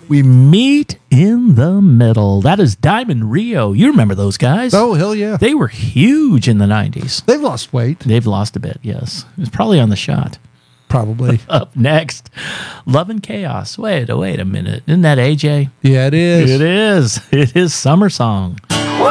We meet in the middle. That is Diamond Rio. You remember those guys? Oh, hell yeah. They were huge in the 90s. They've lost weight. They've lost a bit, yes. It was probably on the shot. Probably. Up next, Love and Chaos. Wait a minute. Isn't that AJ? Yeah, it is. It is. It is Summer Song.